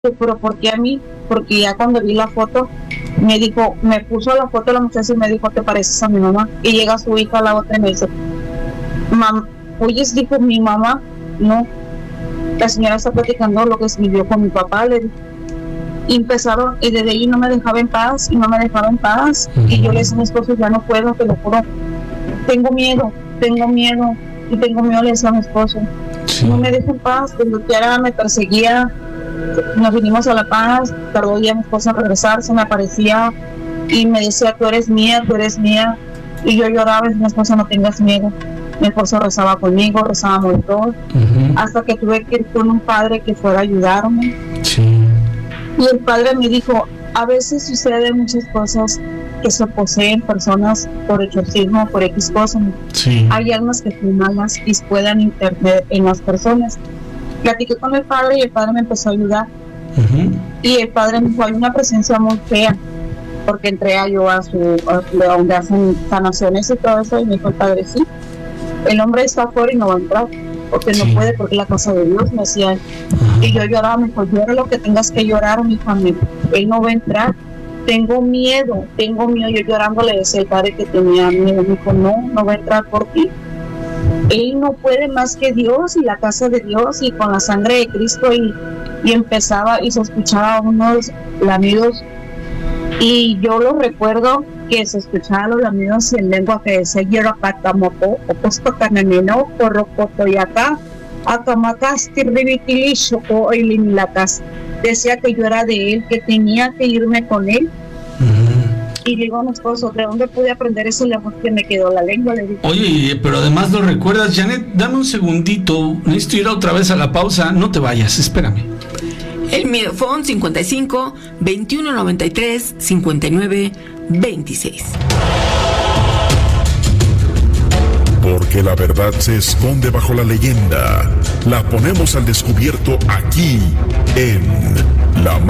pero ¿por qué a mí? Porque ya cuando vi la foto, me dijo, me puso la foto de la muchacha y me dijo, ¿te pareces a mi mamá? Y llega su hija a la otra y me dice, oyes, dijo mi mamá, no, la señora está platicando lo que escribió con mi papá, le dije. Y empezaron, y desde ahí no me dejaba en paz, y no me dejaba en paz, y yo le decía a mi esposo, ya no puedo, te lo juro, tengo miedo, y tengo miedo, le decía a mi esposo, no me deja en paz, cuando quiera me perseguía. Nos vinimos a La Paz, tardó ya mi esposa en regresar, se me aparecía y me decía, tú eres mía, y yo lloraba, y mi esposa, no tengas miedo. Mi esposo rezaba conmigo, rezábamos los dos, hasta que tuve que ir con un padre que fuera a ayudarme. Y el padre me dijo, a veces suceden muchas cosas que se poseen personas por exorcismo, por X cosas. Hay almas que son malas y puedan intervenir en las personas. Platiqué con el padre y el padre me empezó a ayudar. Y el padre me dijo, hay una presencia muy fea, porque entré yo a donde hacen sanaciones y todo eso, y me dijo el padre, sí, el hombre está afuera y no va a entrar, porque no puede, porque es la casa de Dios, me decía. Y yo lloraba, me dijo, llora lo que tengas que llorar, mi familia, él no va a entrar, tengo miedo, yo llorando le decía al padre que tenía miedo, me dijo, no va a entrar por ti. Él no puede más que Dios y la casa de Dios y con la sangre de Cristo, y empezaba y se escuchaba unos lamidos, y yo lo recuerdo que se escuchaban los lamidos en lengua que decía Yerapatamoto, Oposto Cananeno, Corrocotoyacá, Acamacastirribitilishoco, Oilimilatas. Decía que yo era de él, que tenía que irme con él. Y digo a mi esposo, ¿de dónde pude aprender ese lenguaje que me quedó la lengua? Le digo. Oye, pero además lo recuerdas, Janet, dame un segundito, necesito ir otra vez a la pausa, no te vayas, espérame. El Midofón 55 21 93 59 26. Porque la verdad se esconde bajo la leyenda. La ponemos al descubierto aquí en La